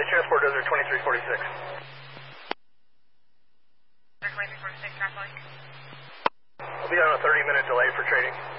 Transport Desert 2346. 2346, North Lake. I'll be on a 30-minute delay for trading.